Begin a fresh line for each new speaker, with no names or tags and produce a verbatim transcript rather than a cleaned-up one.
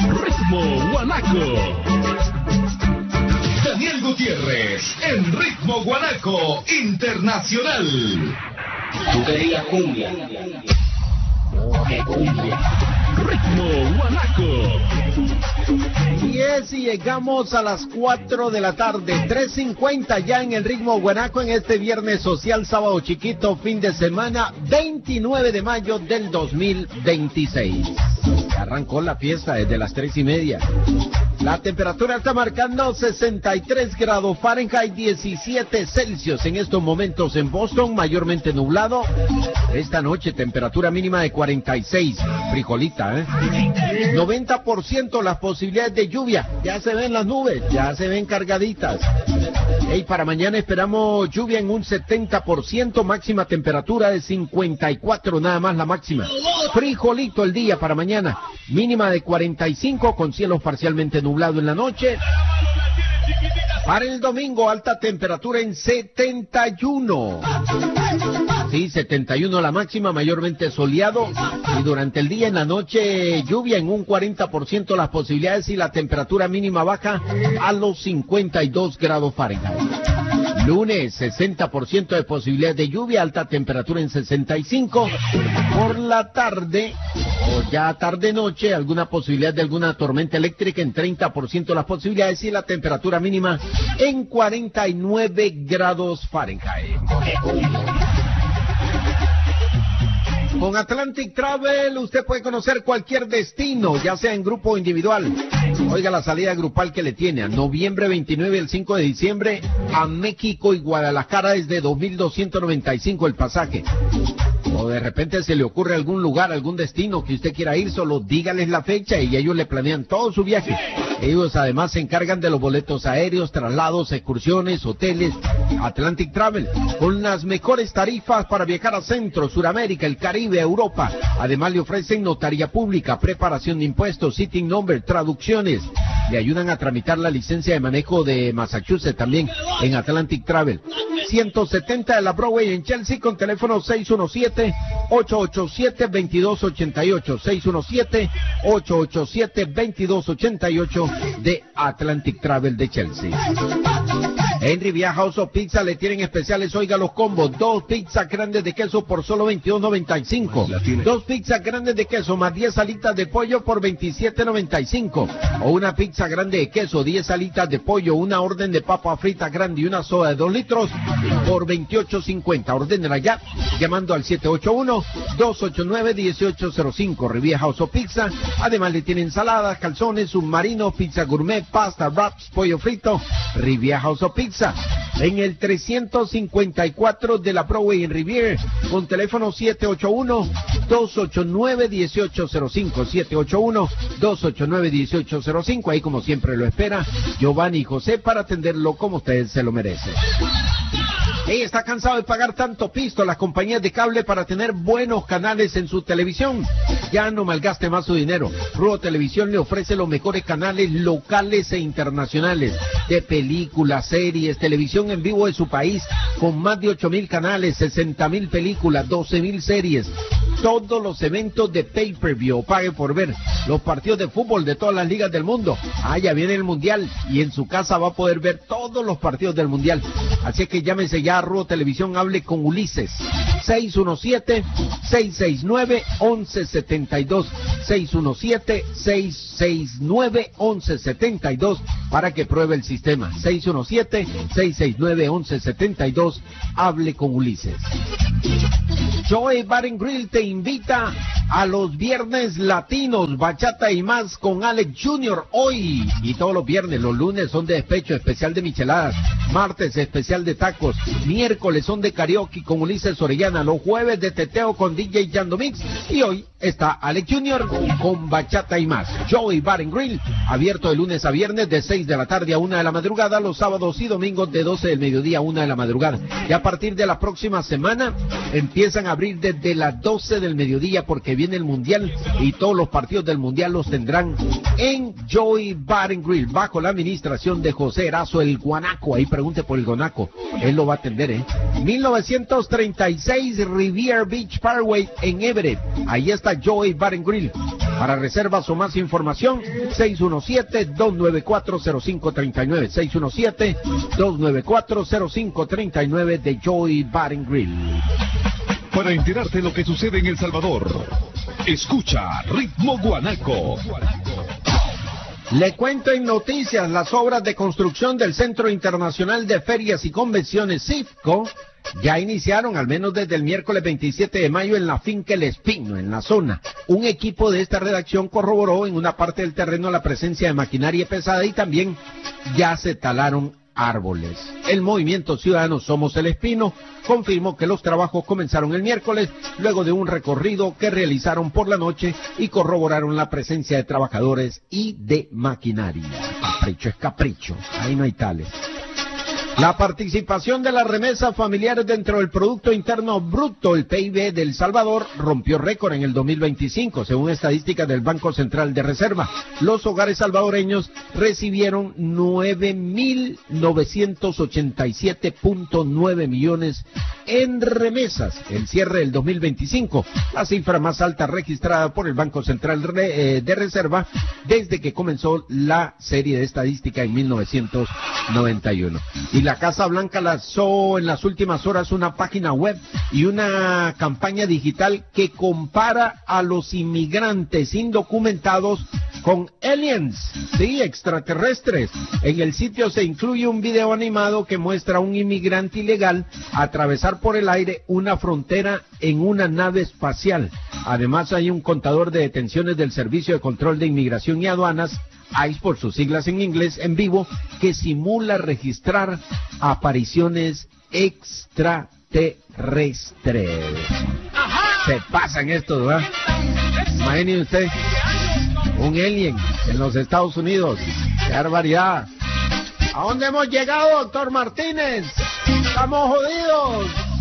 Ritmo Guanaco. Daniel Gutiérrez, en Ritmo Guanaco Internacional.
Tú querías cumbia. ¡Qué cumbia!
Ritmo Guanaco.
Y es y llegamos a las cuatro de la tarde, tres cincuenta ya en el Ritmo Guanaco en este viernes social, sábado chiquito, fin de semana, veintinueve de mayo del dos mil veintiséis. Arrancó la fiesta desde las tres y media. La temperatura está marcando sesenta y tres grados Fahrenheit, diecisiete Celsius en estos momentos en Boston, mayormente nublado. Esta noche temperatura mínima de cuarenta y seis, frijolita, ¿eh? noventa por ciento las posibilidades de lluvia, ya se ven las nubes, ya se ven cargaditas. Hey, para mañana esperamos lluvia en un setenta por ciento, máxima temperatura de cincuenta y cuatro, nada más la máxima. Frijolito el día para mañana, mínima de cuarenta y cinco con cielo parcialmente nublado en la noche. Para el domingo, alta temperatura en setenta y uno. Sí, setenta y uno la máxima, mayormente soleado. Y durante el día, en la noche, lluvia en un cuarenta por ciento las posibilidades y la temperatura mínima baja a los cincuenta y dos grados Fahrenheit. Lunes, sesenta por ciento de posibilidades de lluvia, alta temperatura en sesenta y cinco. Por la tarde, o ya tarde-noche, alguna posibilidad de alguna tormenta eléctrica en treinta por ciento las posibilidades y la temperatura mínima en cuarenta y nueve grados Fahrenheit. Con Atlantic Travel usted puede conocer cualquier destino, ya sea en grupo o individual. Oiga la salida grupal que le tiene a noviembre veintinueve y el cinco de diciembre a México y Guadalajara desde dos mil doscientos noventa y cinco el pasaje. O de repente se le ocurre algún lugar, algún destino que usted quiera ir, solo dígales la fecha y ellos le planean todo su viaje. Ellos además se encargan de los boletos aéreos, traslados, excursiones, hoteles. Atlantic Travel, con las mejores tarifas para viajar a Centro, Suramérica, el Caribe, Europa. Además le ofrecen notaría pública, preparación de impuestos, sitting number, traducciones. Le ayudan a tramitar la licencia de manejo de Massachusetts también en Atlantic Travel. ciento setenta de la Broadway en Chelsea con teléfono seis uno siete, ocho ocho siete, dos dos ocho ocho, seis uno siete, ocho ocho siete, dos dos ocho ocho de Atlantic Travel de Chelsea. Henry Via House of Pizza le tienen especiales, oiga los combos, dos pizzas grandes de queso por solo veintidós noventa y cinco, dos pizzas grandes de queso más diez alitas de pollo por veintisiete noventa y cinco, o una pizza grande de queso, diez alitas de pollo, una orden de papa frita grande y una soda de dos litros por veintiocho cincuenta. Ordénela ya llamando al siete ocho uno, dos ocho nueve, uno ocho cero cinco. Rivia House of Pizza. Además le tienen ensaladas, calzones, submarinos, pizza gourmet, pasta, wraps, pollo frito. Rivia House of Pizza en el trescientos cincuenta y cuatro de la Broadway en Rivier con teléfono siete ocho uno, dos ocho nueve, uno ocho cero cinco, siete ocho uno, dos ocho nueve, uno ocho cero cinco. Ahí como siempre lo espera Giovanni y José para atenderlo como usted se lo merece. Ella está cansado de pagar tanto pisto a las compañías de cable para tener buenos canales en su televisión. Ya no malgaste más su dinero. Ruo Televisión le ofrece los mejores canales locales e internacionales de películas, series, televisión en vivo de su país, con más de ocho mil canales, sesenta mil películas, doce mil series. Todos los eventos de pay-per-view, pague por ver los partidos de fútbol de todas las ligas del mundo. Ah, ya viene el Mundial y en su casa va a poder ver todos los partidos del Mundial. Así que llámese ya a Ruo Televisión, hable con Ulises. seis uno siete, seis seis nueve, once setenta y dos. seis uno siete, seis seis nueve, once setenta y dos para que pruebe el sistema. seis uno siete, seis seis nueve, once setenta y dos. Hable con Ulises. Joey Bar and Grill te invita a los viernes latinos, bachata y más con Alex Junior hoy y todos los viernes. Los lunes son de despecho, especial de micheladas, martes especial de tacos, miércoles son de karaoke con Ulises Orellana, los jueves de teteo con D J Yando Mix y hoy está Alex Junior con bachata y más. Joey Bar and Grill, abierto de lunes a viernes de seis de la tarde a una de la madrugada, los sábados y domingos de doce del mediodía a una de la madrugada. Y a partir de la próxima semana empiezan a abrir desde las doce del mediodía porque viene el Mundial y todos los partidos del Mundial los tendrán en Joey Bar and Grill bajo la administración de José Erazo el Guanaco. Ahí pregunte por el Guanaco, él lo va a atender, ¿eh? mil novecientos treinta y seis Riviera Beach Parkway en Everett. Ahí está Joey Bar and Grill. Para reservas o más información, seis uno siete, dos nueve cuatro, cero cinco tres nueve, seis uno siete, dos nueve cuatro, cero cinco tres nueve de Joy Bar and Grill.
Para enterarte de lo que sucede en El Salvador, escucha Ritmo Guanaco.
Le cuento en noticias, las obras de construcción del Centro Internacional de Ferias y Convenciones CIFCO ya iniciaron, al menos desde el miércoles veintisiete de mayo, en la finca El Espino, en la zona. Un equipo de esta redacción corroboró en una parte del terreno la presencia de maquinaria pesada y también ya se talaron árboles. El movimiento ciudadano Somos El Espino confirmó que los trabajos comenzaron el miércoles, luego de un recorrido que realizaron por la noche y corroboraron la presencia de trabajadores y de maquinaria. Capricho es capricho, ahí no hay tales. La participación de las remesas familiares dentro del Producto Interno Bruto, el P I B de El Salvador, rompió récord en el dos mil veinticinco, según estadísticas del Banco Central de Reserva. Los hogares salvadoreños recibieron nueve mil novecientos ochenta y siete punto nueve millones en remesas, el cierre del dos mil veinticinco, la cifra más alta registrada por el Banco Central de Reserva desde que comenzó la serie de estadística en mil novecientos noventa y uno. Y la Casa Blanca lanzó en las últimas horas una página web y una campaña digital que compara a los inmigrantes indocumentados con aliens, sí, extraterrestres. En el sitio se incluye un video animado que muestra a un inmigrante ilegal atravesar por el aire una frontera en una nave espacial. Además hay un contador de detenciones del Servicio de Control de Inmigración y Aduanas, I C E por sus siglas en inglés, en vivo, que simula registrar apariciones extraterrestres. Se pasan estos, ¿verdad? Imaginen usted, un alien en los Estados Unidos. ¡Qué barbaridad! ¿A dónde hemos llegado, doctor Martínez? ¡Estamos jodidos!